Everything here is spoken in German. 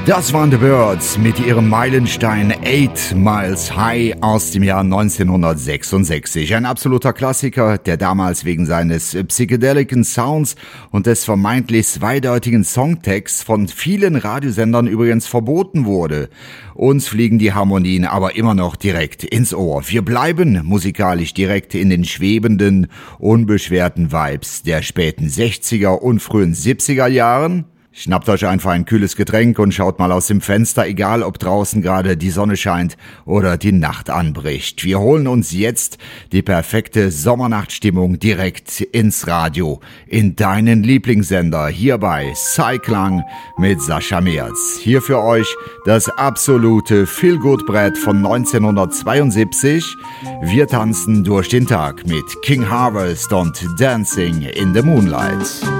Das waren The Byrds mit ihrem Meilenstein 8 Miles High aus dem Jahr 1966. Ein absoluter Klassiker, der damals wegen seines psychedelischen Sounds und des vermeintlich zweideutigen Songtexts von vielen Radiosendern übrigens verboten wurde. Uns fliegen die Harmonien aber immer noch direkt ins Ohr. Wir bleiben musikalisch direkt in den schwebenden, unbeschwerten Vibes der späten 60er und frühen 70er Jahren. Schnappt euch einfach ein kühles Getränk und schaut mal aus dem Fenster, egal ob draußen gerade die Sonne scheint oder die Nacht anbricht. Wir holen uns jetzt die perfekte Sommernachtstimmung direkt ins Radio, in deinen Lieblingssender, hier bei Psyklang mit Sascha Merz. Hier für euch das absolute Feel-Good-Brett von 1972. Wir tanzen durch den Tag mit King Harvest und Dancing in the Moonlight.